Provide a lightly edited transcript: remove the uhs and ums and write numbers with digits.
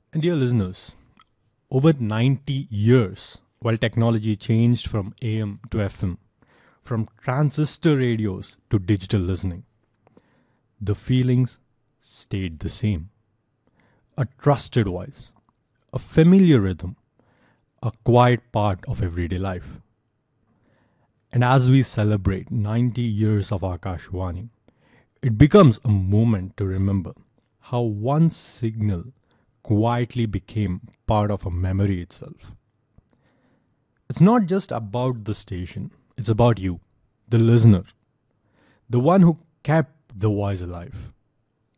And dear listeners, over 90 years, while technology changed from AM to FM, from transistor radios to digital listening, the feelings stayed the same. A trusted voice, a familiar rhythm, a quiet part of everyday life. And as we celebrate 90 years of Akashvani, it becomes a moment to remember how one signal quietly became part of a memory itself. It's not just about the station, it's about you, the listener, the one who kept the voice alive.